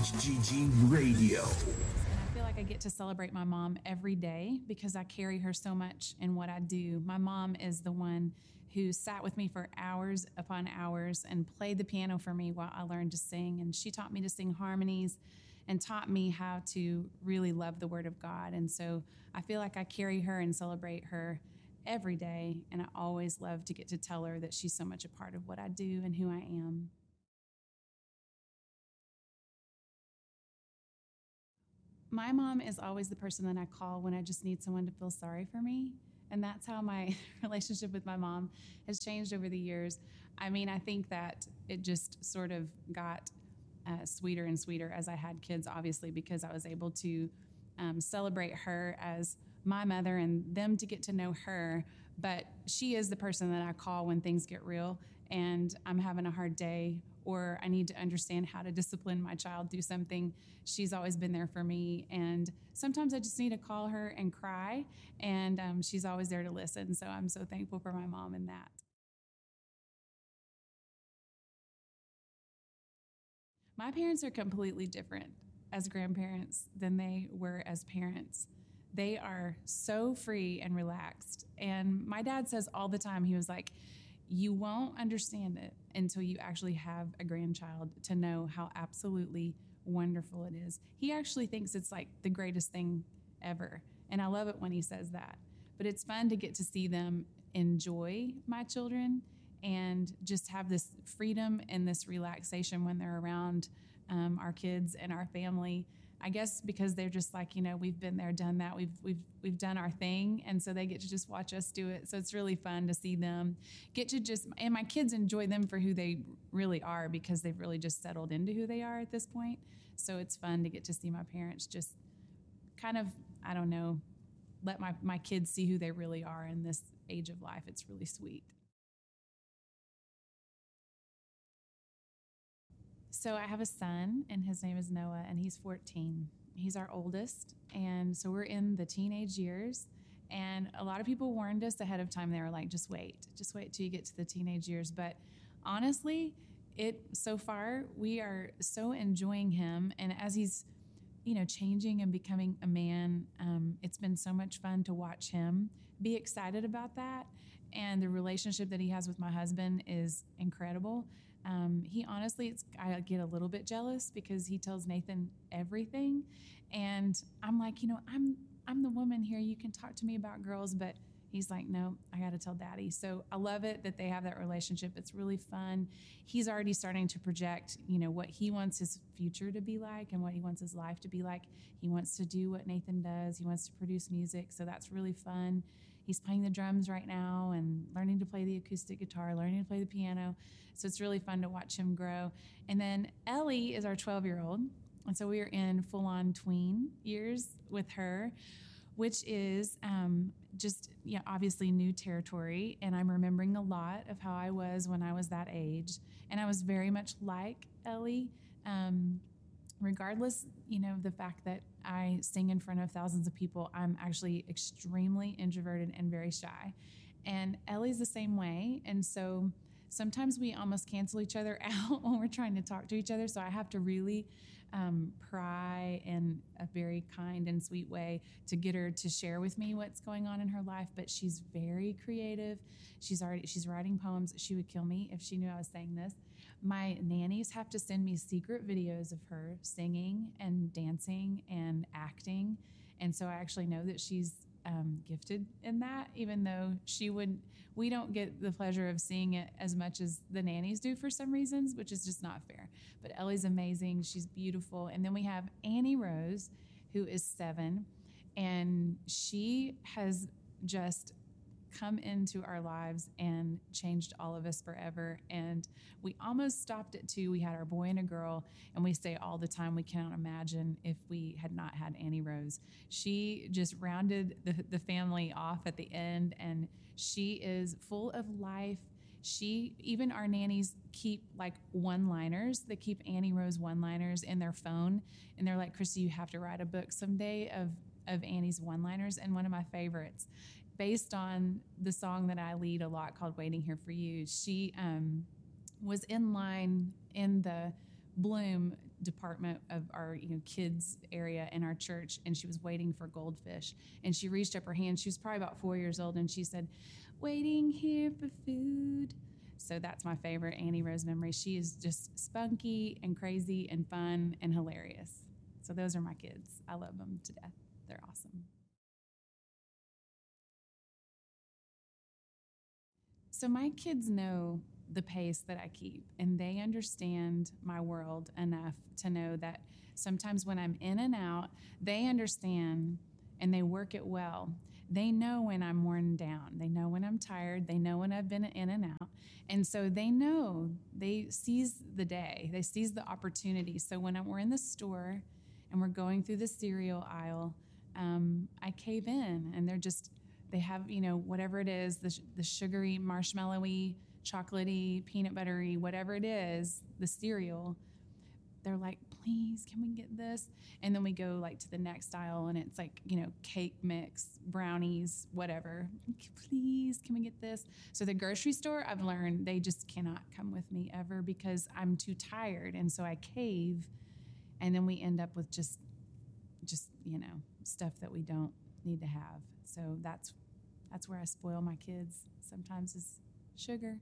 HGG Radio. And I feel like I get to celebrate my mom every day because I carry her so much in what I do. My mom is the one who sat with me for hours upon hours and played the piano for me while I learned to sing. And she taught me to sing harmonies and taught me how to really love the Word of God. And so I feel like I carry her and celebrate her every day. And I always love to get to tell her that she's so much a part of what I do and who I am. My mom is always the person that I call when I just need someone to feel sorry for me. And that's how my relationship with my mom has changed over the years. I mean, I think that it just sort of got sweeter and sweeter as I had kids, obviously, because I was able to celebrate her as my mother and them to get to know her. But she is the person that I call when things get real and I'm having a hard day or I need to understand how to discipline my child through something. She's always been there for me. And sometimes I just need to call her and cry, and she's always there to listen. So I'm so thankful for my mom in that. My parents are completely different as grandparents than they were as parents. They are so free and relaxed. And my dad says all the time, he was like, you won't understand it until you actually have a grandchild to know how absolutely wonderful it is. He actually thinks it's like the greatest thing ever. And I love it when he says that. But it's fun to get to see them enjoy my children and just have this freedom and this relaxation when they're around our kids and our family. I guess because they're just like, we've been there, done that. We've done our thing. And so they get to just watch us do it. So it's really fun to see them and my kids enjoy them for who they really are because they've really just settled into who they are at this point. So it's fun to get to see my parents just kind of, I don't know, let my kids see who they really are in this age of life. It's really sweet. So I have a son, and his name is Noah, and he's 14. He's our oldest, and so we're in the teenage years. And a lot of people warned us ahead of time. They were like, just wait till you get to the teenage years. But honestly, so far, we are so enjoying him. And as he's, changing and becoming a man, it's been so much fun to watch him be excited about that. And the relationship that he has with my husband is incredible. He honestly, I get a little bit jealous because he tells Nathan everything. And I'm like, I'm the woman here. You can talk to me about girls, but he's like, no, I got to tell Daddy. So I love it that they have that relationship. It's really fun. He's already starting to project, what he wants his future to be like and what he wants his life to be like. He wants to do what Nathan does. He wants to produce music. So that's really fun. He's playing the drums right now and learning to play the acoustic guitar, learning to play the piano. So it's really fun to watch him grow. And then Ellie is our 12-year-old. And so we are in full-on tween years with her, which is obviously new territory. And I'm remembering a lot of how I was when I was that age. And I was very much like Ellie, regardless, the fact that I sing in front of thousands of people. I'm actually extremely introverted and very shy. And Ellie's the same way. And so sometimes we almost cancel each other out when we're trying to talk to each other. So I have to really pry in a very kind and sweet way to get her to share with me what's going on in her life. But she's very creative. She's writing poems. She would kill me if she knew I was saying this. My nannies have to send me secret videos of her singing and dancing and acting. And so I actually know that she's gifted in that, even though we don't get the pleasure of seeing it as much as the nannies do for some reasons, which is just not fair. But Ellie's amazing. She's beautiful. And then we have Annie Rose, who is 7, and she has just come into our lives and changed all of us forever. And we almost stopped at 2. We had our boy and a girl, and we say all the time we cannot imagine if we had not had Annie Rose. She just rounded the family off at the end, and she is full of life. Even our nannies keep like one-liners. They keep Annie Rose one-liners in their phone, and they're like, Christy, you have to write a book someday of Annie's one-liners. And one of my favorites, based on the song that I lead a lot called Waiting Here for You, she was in line in the Bloom department of our kids area in our church, and she was waiting for goldfish, and she reached up her hand. She was probably about 4 years old, and she said, "Waiting here for food." So that's my favorite Annie Rose memory. She is just spunky and crazy and fun and hilarious. So those are my kids. I love them to death. They're awesome. So my kids know the pace that I keep, and they understand my world enough to know that sometimes when I'm in and out, they understand and they work it well. They know when I'm worn down. They know when I'm tired. They know when I've been in and out. And so they know, they seize the day. They seize the opportunity. So when we're in the store and we're going through the cereal aisle, I cave in, and they have, whatever it is, the sugary, marshmallowy, chocolatey, peanut buttery, whatever it is, the cereal. They're like, "Please, can we get this?" And then we go like to the next aisle, and it's like, cake mix, brownies, whatever. "Please, can we get this?" So the grocery store, I've learned they just cannot come with me ever because I'm too tired. And so I cave, and then we end up with just stuff that we don't need to have. So that's where I spoil my kids sometimes, is sugar.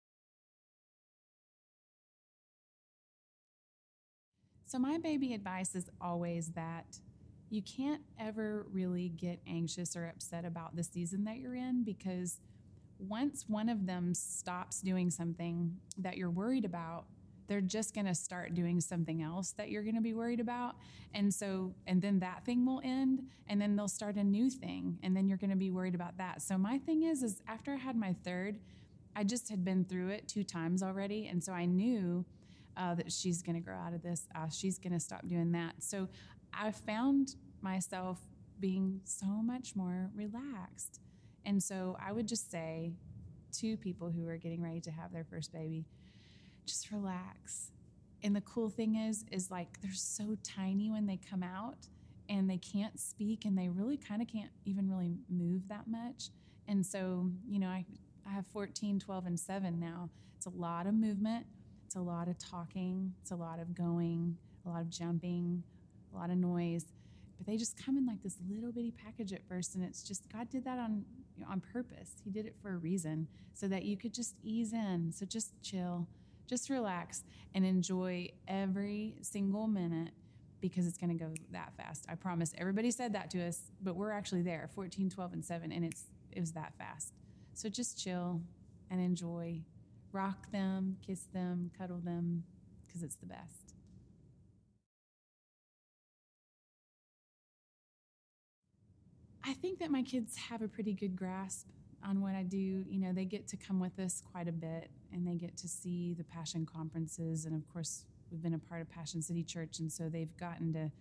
So my baby advice is always that you can't ever really get anxious or upset about the season that you're in, because once one of them stops doing something that you're worried about, they're just going to start doing something else that you're going to be worried about. And then that thing will end, and then they'll start a new thing, and then you're going to be worried about that. So my thing is after I had my third, I just had been through it 2 times already. And so I knew that she's going to grow out of this. She's going to stop doing that. So I found myself being so much more relaxed. And so I would just say to people who are getting ready to have their first baby, just relax. And the cool thing is like they're so tiny when they come out, and they can't speak, and they really kind of can't even really move that much. And so, I have 14, 12, and 7 now. It's a lot of movement. It's a lot of talking. It's a lot of going, a lot of jumping, a lot of noise. But they just come in like this little bitty package at first, and it's just God did that on purpose. He did it for a reason, so that you could just ease in. So just chill, just relax, and enjoy every single minute, because it's going to go that fast. I promise. Everybody said that to us, but we're actually there, 14, 12, and 7, and it was that fast. So just chill and enjoy. Rock them, kiss them, cuddle them, because it's the best. I think that my kids have a pretty good grasp on what I do. They get to come with us quite a bit, and they get to see the Passion conferences. And of course, we've been a part of Passion City Church, and so they've gotten to,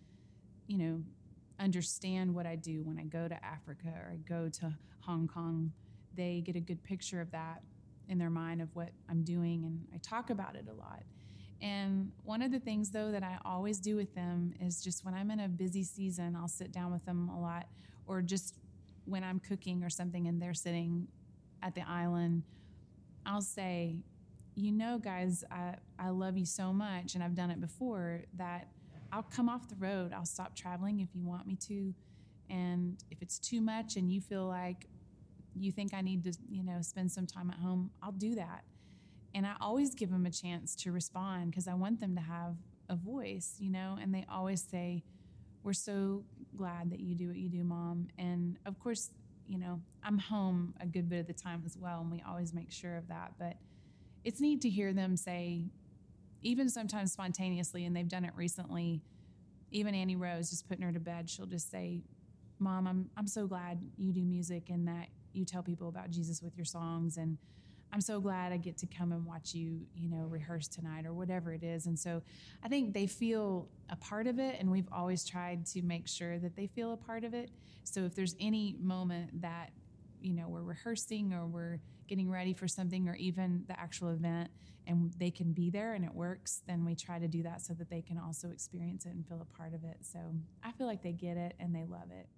understand what I do when I go to Africa or I go to Hong Kong. They get a good picture of that in their mind of what I'm doing, and I talk about it a lot. And one of the things, though, that I always do with them is just when I'm in a busy season, I'll sit down with them a lot, or just when I'm cooking or something and they're sitting at the island, I'll say, guys, I love you so much, and I've done it before, that I'll come off the road. I'll stop traveling if you want me to. And if it's too much and you feel like you think I need to, spend some time at home, I'll do that. And I always give them a chance to respond, because I want them to have a voice, and they always say, "We're so glad that you do what you do, Mom." And of course, I'm home a good bit of the time as well, and we always make sure of that. But it's neat to hear them say, even sometimes spontaneously, and they've done it recently, even Annie Rose, just putting her to bed, she'll just say, "Mom, I'm so glad you do music and that you tell people about Jesus with your songs, and I'm so glad I get to come and watch you, rehearse tonight," or whatever it is. And so I think they feel a part of it, and we've always tried to make sure that they feel a part of it. So if there's any moment that, we're rehearsing or we're getting ready for something, or even the actual event, and they can be there and it works, then we try to do that so that they can also experience it and feel a part of it. So I feel like they get it and they love it.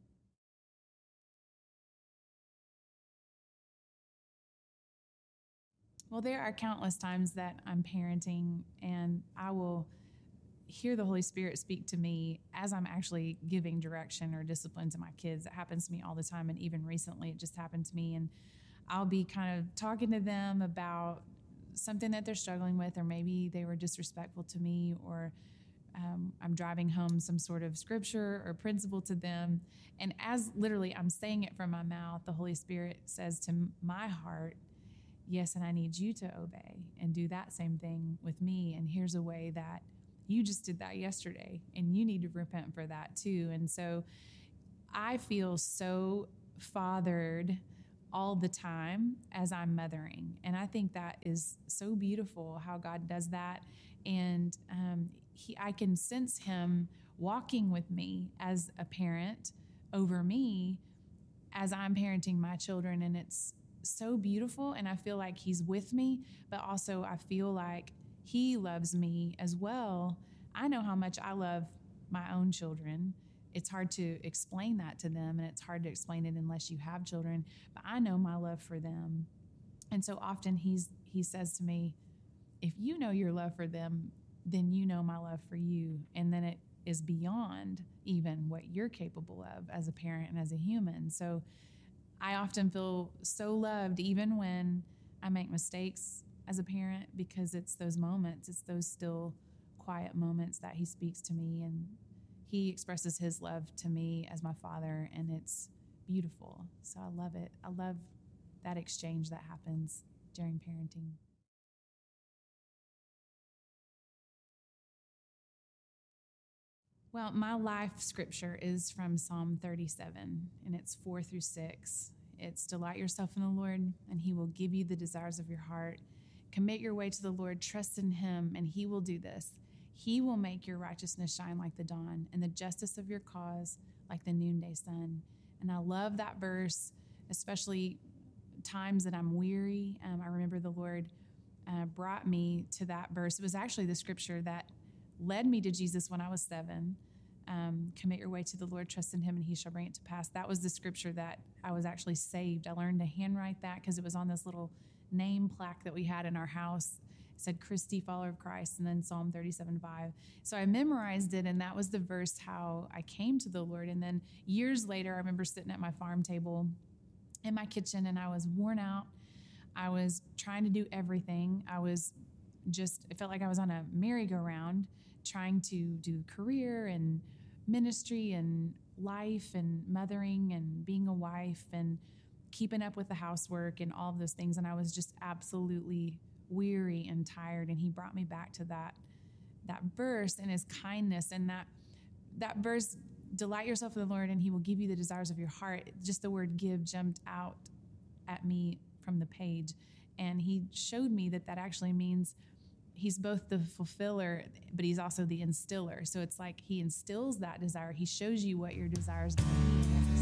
Well, there are countless times that I'm parenting, and I will hear the Holy Spirit speak to me as I'm actually giving direction or discipline to my kids. It happens to me all the time. And even recently, it just happened to me. And I'll be kind of talking to them about something that they're struggling with, or maybe they were disrespectful to me, or I'm driving home some sort of scripture or principle to them. And as literally I'm saying it from my mouth, the Holy Spirit says to my heart, yes, and I need you to obey and do that same thing with me. And here's a way that you just did that yesterday, and you need to repent for that too. And so I feel so fathered all the time as I'm mothering. And I think that is so beautiful how God does that. And I can sense him walking with me as a parent over me as I'm parenting my children. And it's so beautiful. And I feel like he's with me, but also I feel like he loves me as well. I know how much I love my own children. It's hard to explain that to them, and it's hard to explain it unless you have children, but I know my love for them. And so often he says to me, if you know your love for them, then you know my love for you. And then it is beyond even what you're capable of as a parent and as a human. So I often feel so loved even when I make mistakes as a parent, because it's those moments, it's those still quiet moments that he speaks to me, and he expresses his love to me as my father, and it's beautiful. So I love it. I love that exchange that happens during parenting. Well, my life scripture is from Psalm 37, and it's 4-6. It's delight yourself in the Lord, and he will give you the desires of your heart. Commit your way to the Lord, trust in him, and he will do this. He will make your righteousness shine like the dawn, and the justice of your cause like the noonday sun. And I love that verse, especially times that I'm weary. I remember the Lord brought me to that verse. It was actually the scripture that led me to Jesus when I was 7. Commit your way to the Lord, trust in him, and he shall bring it to pass. That was the scripture that I was actually saved. I learned to handwrite that because it was on this little name plaque that we had in our house. It said, Christy, follower of Christ, and then Psalm 37:5. So I memorized it, and that was the verse how I came to the Lord. And then years later, I remember sitting at my farm table in my kitchen, and I was worn out. I was trying to do everything. It felt like I was on a merry-go-round, trying to do career and ministry and life and mothering and being a wife and keeping up with the housework and all of those things. And I was just absolutely weary and tired. And he brought me back to that verse and his kindness. And that verse, delight yourself in the Lord and he will give you the desires of your heart. Just the word give jumped out at me from the page. And he showed me that actually means he's both the fulfiller, but he's also the instiller. So it's like he instills that desire. He shows you what your desires are.